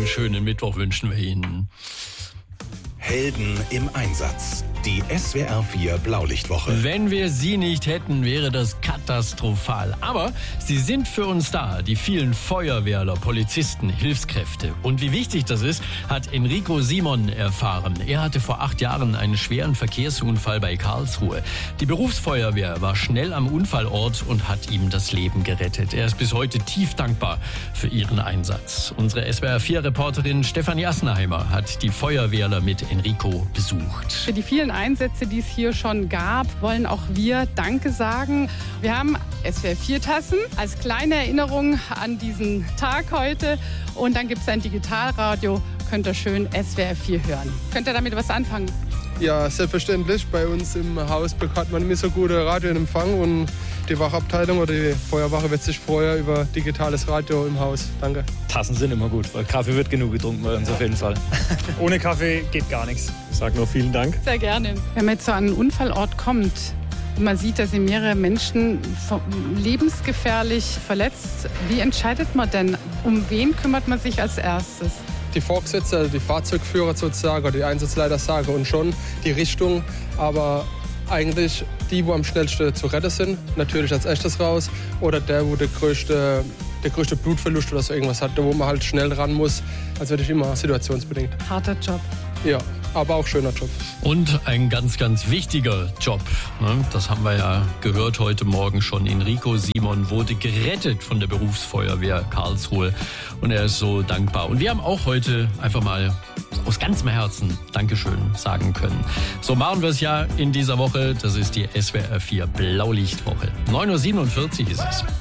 Einen schönen Mittwoch wünschen wir Ihnen. Helden im Einsatz. Die SWR 4 Blaulichtwoche. Wenn wir sie nicht hätten, wäre das katastrophal. Aber sie sind für uns da, die vielen Feuerwehrler, Polizisten, Hilfskräfte. Und wie wichtig das ist, hat Enrico Simon erfahren. Er hatte vor 8 Jahren einen schweren Verkehrsunfall bei Karlsruhe. Die Berufsfeuerwehr war schnell am Unfallort und hat ihm das Leben gerettet. Er ist bis heute tief dankbar für ihren Einsatz. Unsere SWR 4-Reporterin Stefanie Assenheimer hat die Feuerwehrler mit Enrico besucht. Für die vielen Einsätze, die es hier schon gab, wollen auch wir Danke sagen. Wir haben SWR 4 Tassen als kleine Erinnerung an diesen Tag heute. Und dann gibt es ein Digitalradio, könnt ihr schön SWR 4 hören. Könnt ihr damit was anfangen? Ja, selbstverständlich. Bei uns im Haus hat man nicht so gute Radioempfang und die Wachabteilung oder die Feuerwache wird sich freuen über digitales Radio im Haus. Danke. Tassen sind immer gut, weil Kaffee wird genug getrunken bei uns auf jeden Fall. Ohne Kaffee geht gar nichts. Ich sage nur vielen Dank. Sehr gerne. Wenn man jetzt so an einen Unfallort kommt und man sieht, da sind mehrere Menschen lebensgefährlich verletzt, wie entscheidet man denn? Um wen kümmert man sich als erstes? Die Vorgesetzten, also die Fahrzeugführer sozusagen, oder die Einsatzleiter sagen uns schon die Richtung, aber eigentlich die, wo am schnellsten zu retten sind, natürlich als erstes raus, oder der, wo der größte Blutverlust oder so irgendwas hat, wo man halt schnell ran muss, also wirklich immer situationsbedingt. Harter Job. Ja, aber auch schöner Job. Und ein ganz, ganz wichtiger Job. Das haben wir ja gehört heute Morgen schon. Enrico Simon wurde gerettet von der Berufsfeuerwehr Karlsruhe. Und er ist so dankbar. Und wir haben auch heute einfach mal aus ganzem Herzen Dankeschön sagen können. So machen wir es ja in dieser Woche. Das ist die SWR 4 Blaulichtwoche. 9:47 Uhr ist es.